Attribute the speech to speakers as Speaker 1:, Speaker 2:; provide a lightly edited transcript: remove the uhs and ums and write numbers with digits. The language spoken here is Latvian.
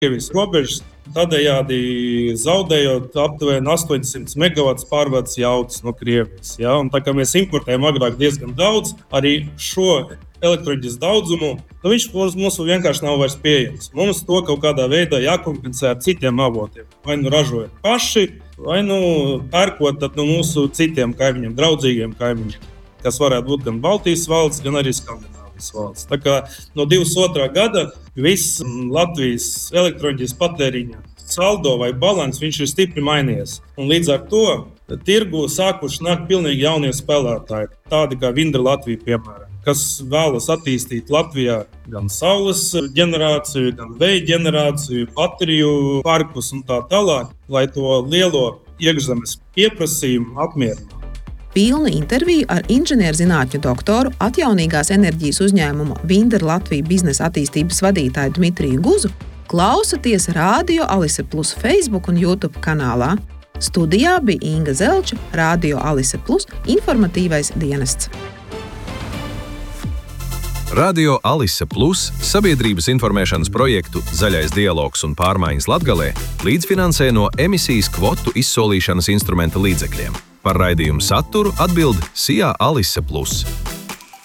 Speaker 1: Krievijas robežas, tādējādi zaudējot aptuveni 800 megawattus pārvades jaudas no Krievijas. Ja? Un tā kā mēs importējam agrāk diezgan daudz, arī šo elektroenerģijas daudzumu, viņš mums vienkārši nav vairs pieejams. Mums to kaut kādā veidā jākompensē ar citiem avotiem. Vai nu ražojot paši, vai nu pērkot no mūsu citiem kaimiņiem, draudzīgiem kaimiņiem, kas varētu būt gan Baltijas valsts, gan arī Skandināvijas valsts. Tā kā no 22. gada viss Latvijas elektroenerģijas patēriņa saldo vai balans viņš ir stipri mainījies. Un līdz ar to tirgu sākuši nākt pilnīgi jaunie spēlētāji, tādi kā Vindra Latvija, piemēram, kas vēlas attīstīt Latvijā gan saules ģenerāciju, gan vēja ģenerāciju, bateriju parkus un tā tālāk, lai to lielo iekšzemes pieprasījumu apmierinātu.
Speaker 2: Pilnu interviju ar inženierzinātņu doktoru, atjaunīgās enerģijas uzņēmuma Vindra Latvija biznesa attīstības vadītāju Dmitriju Guzu klausaties Radio Alise Plus Facebook un YouTube kanālā. Studijā bija Inga Zelča, Radio Alise Plus informatīvais dienests.
Speaker 3: Radio Alise Plus sabiedrības informēšanas projektu Zaļais dialogs un pārmaiņas Latgalē līdzfinansē no emisijas kvotu izsolīšanas instrumenta līdzekļiem. Par raidījumu saturu atbild SIA Alise Plus.